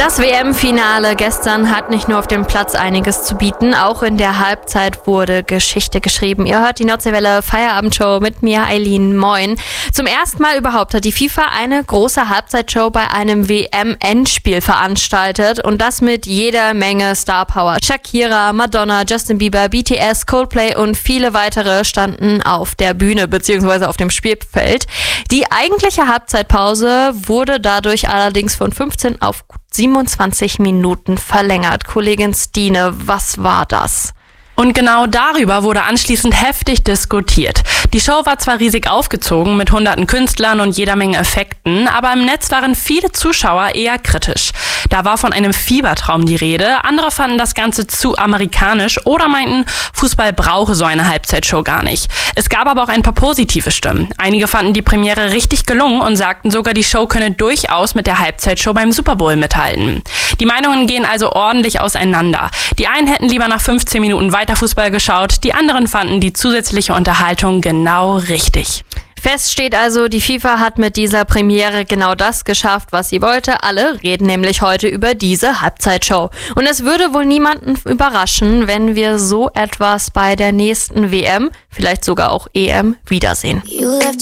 Das WM-Finale gestern hat nicht nur auf dem Platz einiges zu bieten, auch in der Halbzeit wurde Geschichte geschrieben. Ihr hört die Nordseewelle Feierabendshow mit mir, Eileen. Moin. Zum ersten Mal überhaupt hat die FIFA eine große Halbzeitshow bei einem WM-Endspiel veranstaltet und das mit jeder Menge Starpower. Shakira, Madonna, Justin Bieber, BTS, Coldplay und viele weitere standen auf der Bühne bzw. auf dem Spielfeld. Die eigentliche Halbzeitpause wurde dadurch allerdings von 15 auf 27 Minuten verlängert. Kollegin Stine, was war das? Und genau darüber wurde anschließend heftig diskutiert. Die Show war zwar riesig aufgezogen mit hunderten Künstlern und jeder Menge Effekten, aber im Netz waren viele Zuschauer eher kritisch. Da war von einem Fiebertraum die Rede, andere fanden das Ganze zu amerikanisch oder meinten, Fußball brauche so eine Halbzeitshow gar nicht. Es gab aber auch ein paar positive Stimmen. Einige fanden die Premiere richtig gelungen und sagten sogar, die Show könne durchaus mit der Halbzeitshow beim Super Bowl mithalten. Die Meinungen gehen also ordentlich auseinander. Die einen hätten lieber nach 15 Minuten weiter Fußball geschaut, die anderen fanden die zusätzliche Unterhaltung genau richtig. Fest steht also, die FIFA hat mit dieser Premiere genau das geschafft, was sie wollte. Alle reden nämlich heute über diese Halbzeitshow. Und es würde wohl niemanden überraschen, wenn wir so etwas bei der nächsten WM, vielleicht sogar auch EM, wiedersehen.